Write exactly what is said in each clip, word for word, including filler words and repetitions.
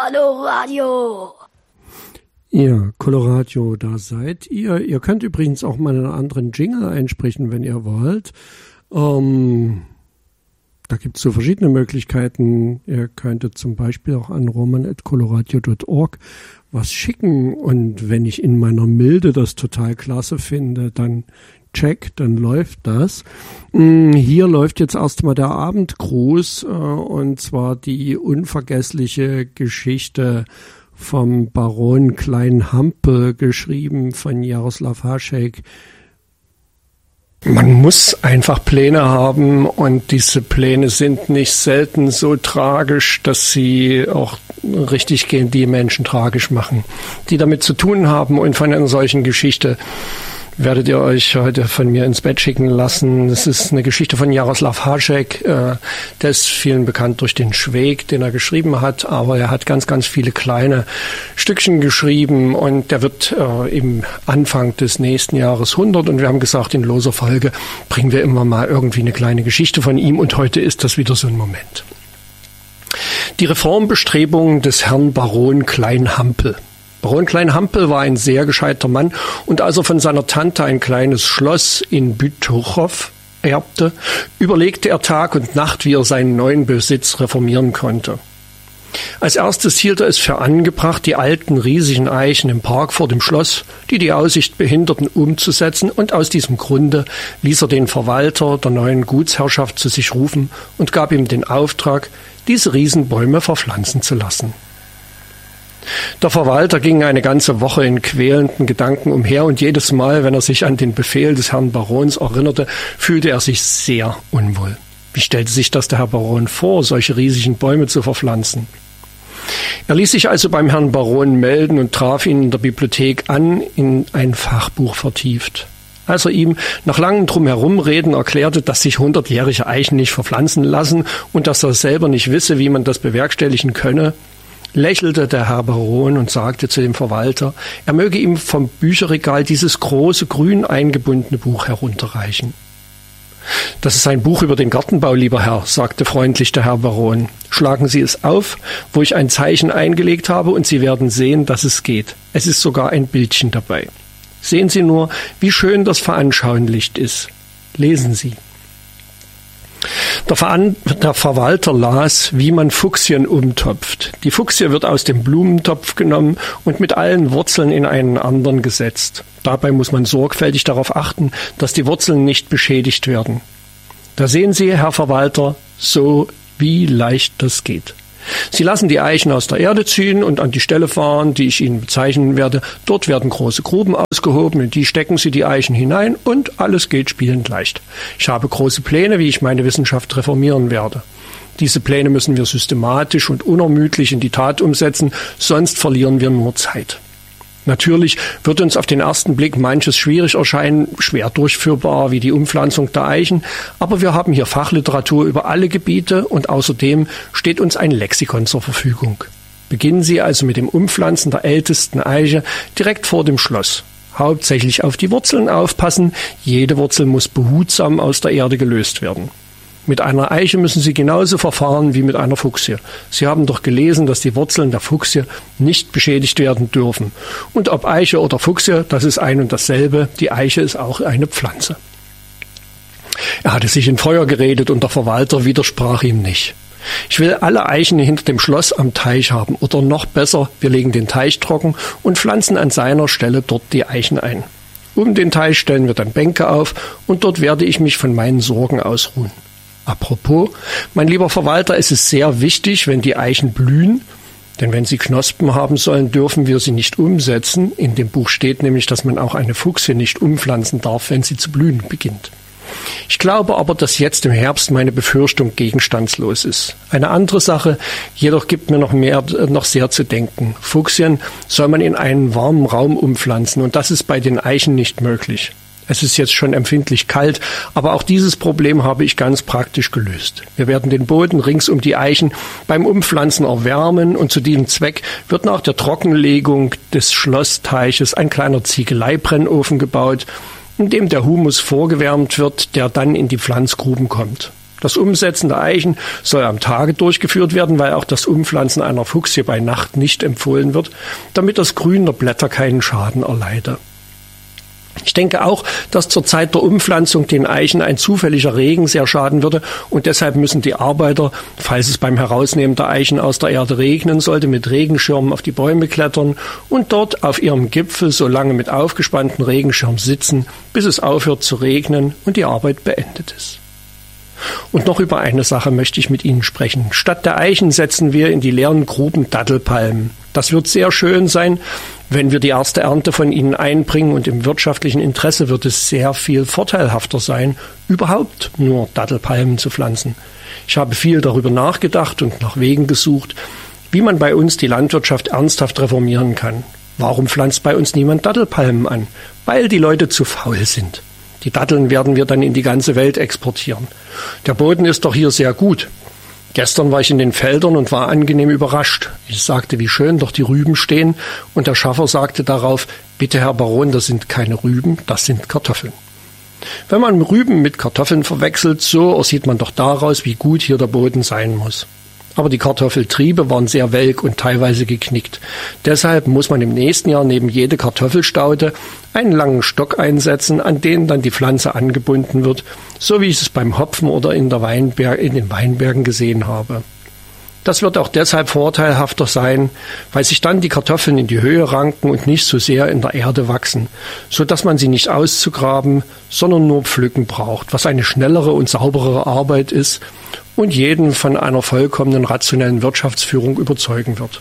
Coloradio. Ihr Coloradio, da seid ihr. Ihr könnt übrigens auch mal einen anderen Jingle einsprechen, wenn ihr wollt. Ähm, da gibt es so verschiedene Möglichkeiten. Ihr könntet zum Beispiel auch an roman at coloradio dot org was schicken. Und wenn ich in meiner Milde das total klasse finde, dann check, dann läuft das. Hier läuft jetzt erstmal der Abendgruß, und zwar die unvergessliche Geschichte vom Baron Klein-Hampel, geschrieben von Jaroslav Hašek. Man muss einfach Pläne haben, und diese Pläne sind nicht selten so tragisch, dass sie auch richtig gegen die Menschen tragisch machen, die damit zu tun haben. Und von einer solchen Geschichte werdet ihr euch heute von mir ins Bett schicken lassen. Das ist eine Geschichte von Jaroslav Hašek. Äh, der ist vielen bekannt durch den Schweg, den er geschrieben hat, aber er hat ganz, ganz viele kleine Stückchen geschrieben, und der wird äh, im Anfang des nächsten Jahres hundert, und wir haben gesagt, in loser Folge bringen wir immer mal irgendwie eine kleine Geschichte von ihm, und heute ist das wieder so ein Moment. Die Reformbestrebungen des Herrn Baron Klein-Hampel. Baron Klein-Hampel war ein sehr gescheiter Mann, und als er von seiner Tante ein kleines Schloss in Bütochow erbte, überlegte er Tag und Nacht, wie er seinen neuen Besitz reformieren konnte. Als erstes hielt er es für angebracht, die alten riesigen Eichen im Park vor dem Schloss, die die Aussicht behinderten, umzusetzen, und aus diesem Grunde ließ er den Verwalter der neuen Gutsherrschaft zu sich rufen und gab ihm den Auftrag, diese Riesenbäume verpflanzen zu lassen. Der Verwalter ging eine ganze Woche in quälenden Gedanken umher, und jedes Mal, wenn er sich an den Befehl des Herrn Barons erinnerte, fühlte er sich sehr unwohl. Wie stellte sich das der Herr Baron vor, solche riesigen Bäume zu verpflanzen? Er ließ sich also beim Herrn Baron melden und traf ihn in der Bibliothek an, in ein Fachbuch vertieft. Als er ihm nach langem Drumherumreden erklärte, dass sich hundertjährige Eichen nicht verpflanzen lassen und dass er selber nicht wisse, wie man das bewerkstelligen könne, lächelte der Herr Baron und sagte zu dem Verwalter, er möge ihm vom Bücherregal dieses große, grün eingebundene Buch herunterreichen. »Das ist ein Buch über den Gartenbau, lieber Herr«, sagte freundlich der Herr Baron. »Schlagen Sie es auf, wo ich ein Zeichen eingelegt habe, und Sie werden sehen, dass es geht. Es ist sogar ein Bildchen dabei. Sehen Sie nur, wie schön das veranschaulicht ist. Lesen Sie.« Der, Veran- der Verwalter las, wie man Fuchsien umtopft. Die Fuchsie wird aus dem Blumentopf genommen und mit allen Wurzeln in einen anderen gesetzt. Dabei muss man sorgfältig darauf achten, dass die Wurzeln nicht beschädigt werden. Da sehen Sie, Herr Verwalter, so wie leicht das geht. Sie lassen die Eichen aus der Erde ziehen und an die Stelle fahren, die ich Ihnen bezeichnen werde. Dort werden große Gruben ausgehoben, in die stecken Sie die Eichen hinein, und alles geht spielend leicht. Ich habe große Pläne, wie ich meine Wissenschaft reformieren werde. Diese Pläne müssen wir systematisch und unermüdlich in die Tat umsetzen, sonst verlieren wir nur Zeit. Natürlich wird uns auf den ersten Blick manches schwierig erscheinen, schwer durchführbar wie die Umpflanzung der Eichen, aber wir haben hier Fachliteratur über alle Gebiete, und außerdem steht uns ein Lexikon zur Verfügung. Beginnen Sie also mit dem Umpflanzen der ältesten Eiche direkt vor dem Schloss. Hauptsächlich auf die Wurzeln aufpassen, jede Wurzel muss behutsam aus der Erde gelöst werden. Mit einer Eiche müssen Sie genauso verfahren wie mit einer Fuchsie. Sie haben doch gelesen, dass die Wurzeln der Fuchsie nicht beschädigt werden dürfen. Und ob Eiche oder Fuchsie, das ist ein und dasselbe. Die Eiche ist auch eine Pflanze. Er hatte sich in Feuer geredet, und der Verwalter widersprach ihm nicht. Ich will alle Eichen hinter dem Schloss am Teich haben. Oder noch besser, wir legen den Teich trocken und pflanzen an seiner Stelle dort die Eichen ein. Um den Teich stellen wir dann Bänke auf, und dort werde ich mich von meinen Sorgen ausruhen. Apropos, mein lieber Verwalter, es ist sehr wichtig, wenn die Eichen blühen, denn wenn sie Knospen haben sollen, dürfen wir sie nicht umsetzen. In dem Buch steht nämlich, dass man auch eine Fuchsie nicht umpflanzen darf, wenn sie zu blühen beginnt. Ich glaube aber, dass jetzt im Herbst meine Befürchtung gegenstandslos ist. Eine andere Sache jedoch gibt mir noch mehr, noch sehr zu denken. Fuchsien soll man in einen warmen Raum umpflanzen, und das ist bei den Eichen nicht möglich. Es ist jetzt schon empfindlich kalt, aber auch dieses Problem habe ich ganz praktisch gelöst. Wir werden den Boden rings um die Eichen beim Umpflanzen erwärmen, und zu diesem Zweck wird nach der Trockenlegung des Schlossteiches ein kleiner Ziegeleibrennofen gebaut, in dem der Humus vorgewärmt wird, der dann in die Pflanzgruben kommt. Das Umsetzen der Eichen soll am Tage durchgeführt werden, weil auch das Umpflanzen einer Fuchsie bei Nacht nicht empfohlen wird, damit das Grün der Blätter keinen Schaden erleide. Ich denke auch, dass zur Zeit der Umpflanzung den Eichen ein zufälliger Regen sehr schaden würde und deshalb müssen die Arbeiter, falls es beim Herausnehmen der Eichen aus der Erde regnen sollte, mit Regenschirmen auf die Bäume klettern und dort auf ihrem Gipfel so lange mit aufgespannten Regenschirm sitzen, bis es aufhört zu regnen und die Arbeit beendet ist. Und noch über eine Sache möchte ich mit Ihnen sprechen. Statt der Eichen setzen wir in die leeren Gruben Dattelpalmen. Das wird sehr schön sein, wenn wir die erste Ernte von ihnen einbringen, und im wirtschaftlichen Interesse wird es sehr viel vorteilhafter sein, überhaupt nur Dattelpalmen zu pflanzen. Ich habe viel darüber nachgedacht und nach Wegen gesucht, wie man bei uns die Landwirtschaft ernsthaft reformieren kann. Warum pflanzt bei uns niemand Dattelpalmen an? Weil die Leute zu faul sind. Die Datteln werden wir dann in die ganze Welt exportieren. Der Boden ist doch hier sehr gut. Gestern war ich in den Feldern und war angenehm überrascht. Ich sagte, wie schön doch die Rüben stehen, und der Schaffer sagte darauf, bitte Herr Baron, das sind keine Rüben, das sind Kartoffeln. Wenn man Rüben mit Kartoffeln verwechselt, so ersieht man doch daraus, wie gut hier der Boden sein muss. Aber die Kartoffeltriebe waren sehr welk und teilweise geknickt. Deshalb muss man im nächsten Jahr neben jede Kartoffelstaude einen langen Stock einsetzen, an den dann die Pflanze angebunden wird, so wie ich es beim Hopfen oder in, der Weinberg, in den Weinbergen gesehen habe. Das wird auch deshalb vorteilhafter sein, weil sich dann die Kartoffeln in die Höhe ranken und nicht so sehr in der Erde wachsen, so dass man sie nicht auszugraben, sondern nur pflücken braucht, was eine schnellere und sauberere Arbeit ist und jeden von einer vollkommenen rationellen Wirtschaftsführung überzeugen wird.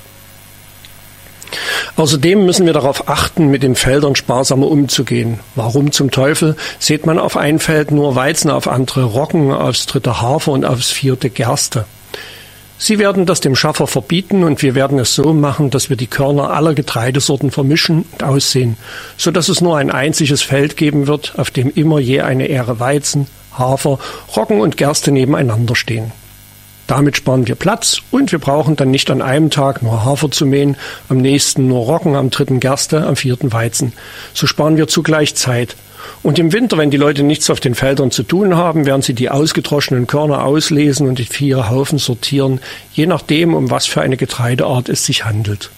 Außerdem müssen wir darauf achten, mit den Feldern sparsamer umzugehen. Warum zum Teufel sät man auf ein Feld nur Weizen, auf andere Roggen, aufs dritte Hafer und aufs vierte Gerste? Sie werden das dem Schaffer verbieten, und wir werden es so machen, dass wir die Körner aller Getreidesorten vermischen und aussehen, so dass es nur ein einziges Feld geben wird, auf dem immer je eine Ähre Weizen, Hafer, Roggen und Gerste nebeneinander stehen. Damit sparen wir Platz, und wir brauchen dann nicht an einem Tag nur Hafer zu mähen, am nächsten nur Roggen, am dritten Gerste, am vierten Weizen. So sparen wir zugleich Zeit. Und im Winter, wenn die Leute nichts auf den Feldern zu tun haben, werden sie die ausgedroschenen Körner auslesen und in vier Haufen sortieren, je nachdem, um was für eine Getreideart es sich handelt.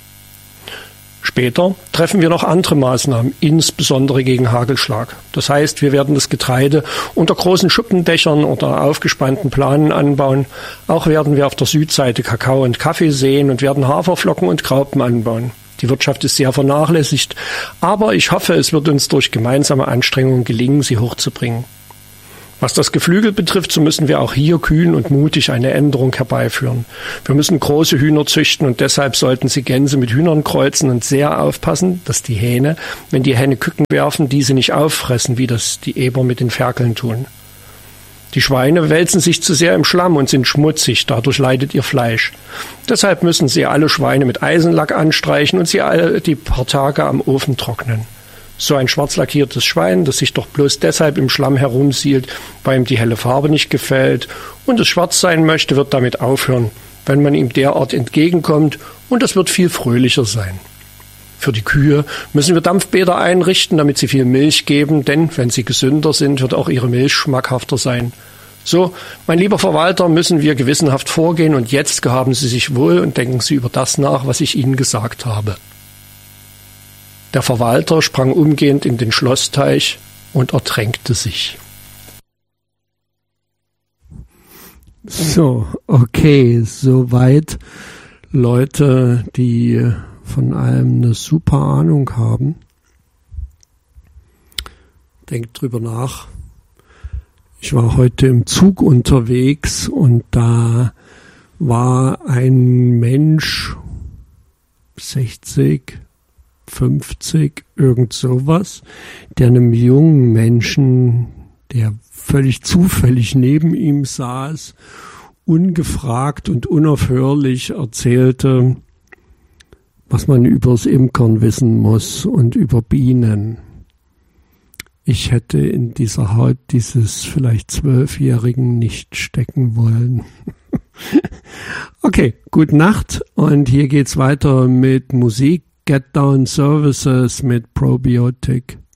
Später treffen wir noch andere Maßnahmen, insbesondere gegen Hagelschlag. Das heißt, wir werden das Getreide unter großen Schuppendächern oder aufgespannten Planen anbauen. Auch werden wir auf der Südseite Kakao und Kaffee säen und werden Haferflocken und Graupen anbauen. Die Wirtschaft ist sehr vernachlässigt, aber ich hoffe, es wird uns durch gemeinsame Anstrengungen gelingen, sie hochzubringen. Was das Geflügel betrifft, so müssen wir auch hier kühn und mutig eine Änderung herbeiführen. Wir müssen große Hühner züchten, und deshalb sollten Sie Gänse mit Hühnern kreuzen und sehr aufpassen, dass die Hähne, wenn die Henne Küken werfen, diese nicht auffressen, wie das die Eber mit den Ferkeln tun. Die Schweine wälzen sich zu sehr im Schlamm und sind schmutzig, dadurch leidet ihr Fleisch. Deshalb müssen Sie alle Schweine mit Eisenlack anstreichen und sie alle die paar Tage am Ofen trocknen. So ein schwarz lackiertes Schwein, das sich doch bloß deshalb im Schlamm herumsielt, weil ihm die helle Farbe nicht gefällt und es schwarz sein möchte, wird damit aufhören, wenn man ihm derart entgegenkommt, und es wird viel fröhlicher sein. Für die Kühe müssen wir Dampfbäder einrichten, damit sie viel Milch geben, denn wenn sie gesünder sind, wird auch ihre Milch schmackhafter sein. So, mein lieber Verwalter, müssen wir gewissenhaft vorgehen, und jetzt gehaben Sie sich wohl und denken Sie über das nach, was ich Ihnen gesagt habe. Der Verwalter sprang umgehend in den Schlossteich und ertränkte sich. So, okay, soweit Leute, die von allem eine super Ahnung haben. Denkt drüber nach. Ich war heute im Zug unterwegs, und da war ein Mensch, sechzig, fünfzig, irgend sowas, der einem jungen Menschen, der völlig zufällig neben ihm saß, ungefragt und unaufhörlich erzählte, was man übers Imkern wissen muss und über Bienen. Ich hätte in dieser Haut dieses vielleicht Zwölfjährigen nicht stecken wollen. Okay, gute Nacht, und hier geht's weiter mit Musik. Get Down Services mit Probiotic.